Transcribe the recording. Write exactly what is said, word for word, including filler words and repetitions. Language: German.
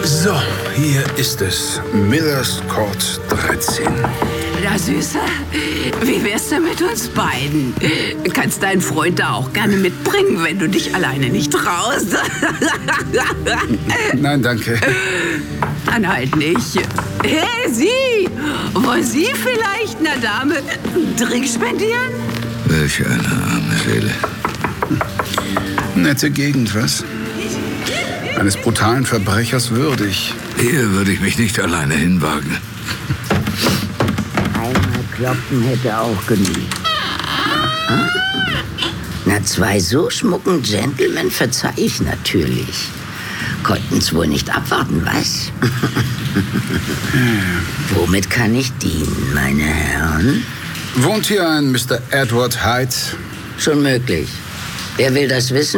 So, hier ist es. Millers Court dreizehn. Na, Süßer, wie wär's denn mit uns beiden? Kannst deinen Freund da auch gerne mitbringen, wenn du dich alleine nicht traust. Nein, danke. Dann halt nicht. Hey, Sie! Wollen Sie vielleicht einer Dame einen Drink spendieren? Welch eine arme Seele. Nette Gegend, was? Eines brutalen Verbrechers würdig. Hier würde ich mich nicht alleine hinwagen. Einmal kloppen hätte auch genügt. Hm? Na, zwei so schmucken Gentlemen verzeih ich natürlich. Konnten's wohl nicht abwarten, was? Womit kann ich dienen, meine Herren? Wohnt hier ein Mister Edward Hyde? Schon möglich. Wer will das wissen?